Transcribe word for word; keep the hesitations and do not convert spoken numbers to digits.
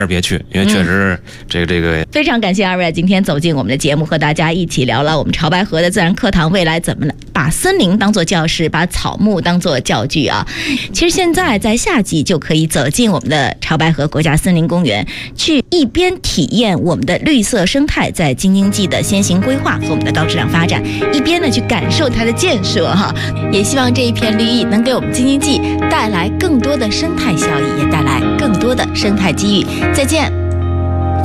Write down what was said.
别去，因为确实这个这个。 非常感谢二位今天走进我们的节目，和大家一起聊了我们潮白河的自然课堂未来怎么把森林当作教室，把草木当作教具啊。其实现在在夏季就可以走进我们的潮白河国家森林公园，去一边体验我们的绿色生态在京津冀的先行规划和我们的高质量发展，一边呢去感受它的建设哈。也希望这一片绿意能给我们京津冀带来更多的生态效益，也带来更多的生态机遇。再见。